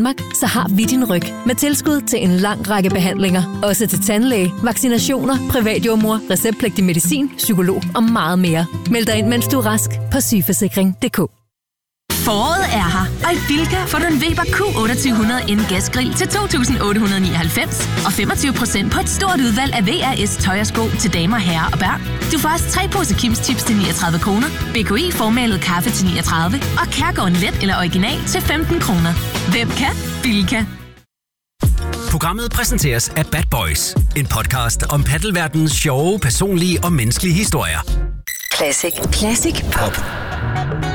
Danmark, så har vi din ryg. Med tilskud til en lang række behandlinger. Også til tandlæge, vaccinationer, privatjordmor, receptpligtig medicin, psykolog og meget mere. Meld dig ind, mens du er rask på sygeforsikring.dk. Foråret er her, og i Bilka får du en Weber Q2800 gasgrill til 2.899 og 25% på et stort udvalg af VRS tøj og sko til damer, herrer og børn. Du får også 3 poser Kims Chips til 39 kroner, BKI formalet kaffe til 39 og Kærgården Let eller Original til 15 kroner. Hvem kan? Bilka. Programmet præsenteres af Bad Boys, en podcast om paddelverdenens sjove, personlige og menneskelige historier. Classic. Classic Pop.